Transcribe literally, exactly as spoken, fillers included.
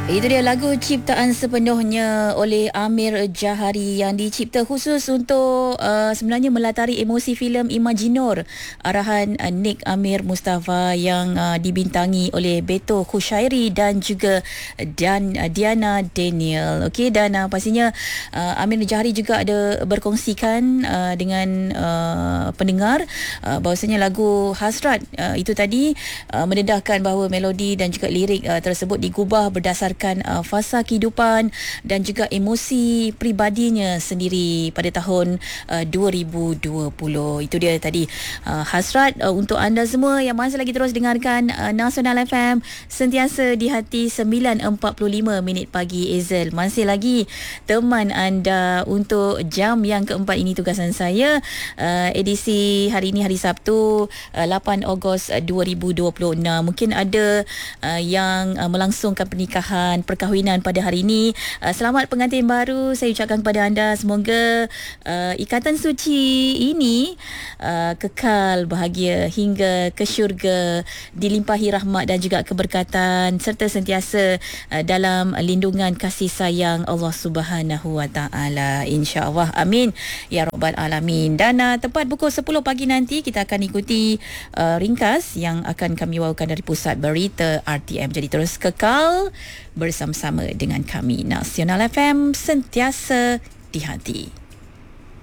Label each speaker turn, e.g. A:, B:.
A: Itu dia lagu ciptaan sepenuhnya oleh Amir Jahari yang dicipta khusus untuk uh, sebenarnya melatari emosi filem Imaginor, arahan uh, Nick Amir Mustafa yang uh, dibintangi oleh Beto Khushairi dan juga dan uh, Diana Daniel. Okey, dan uh, pastinya uh, Amir Jahari juga ada berkongsikan uh, dengan uh, pendengar uh, bahawasanya lagu Hasrat uh, itu tadi uh, mendedahkan bahawa melodi dan juga lirik uh, tersebut digubah berdasarkan Uh, fasa kehidupan dan juga emosi peribadinya sendiri pada tahun uh, dua ribu dua puluh. Itu dia tadi uh, Hasrat uh, untuk anda semua yang masih lagi terus dengarkan uh, Nasional F M sentiasa di hati. Sembilan empat puluh lima minit pagi. Ezel masih lagi teman anda untuk jam yang keempat ini. Tugasan saya uh, edisi hari ini hari Sabtu uh, lapan Ogos dua ribu dua puluh enam. Mungkin ada uh, yang uh, melangsungkan pernikahan, perkahwinan pada hari ini. Uh, selamat pengantin baru saya ucapkan kepada anda. Semoga uh, ikatan suci ini uh, kekal bahagia hingga ke syurga, dilimpahi rahmat dan juga keberkatan serta sentiasa uh, dalam lindungan kasih sayang Allah Subhanahu Wa Taala, insya-Allah. Amin ya rabbal alamin. Dan uh, tepat pukul sepuluh pagi nanti kita akan ikuti uh, ringkas yang akan kami bawakan dari Pusat Berita R T M. Jadi terus kekal bersama-sama dengan kami. Nasional F M sentiasa di hati.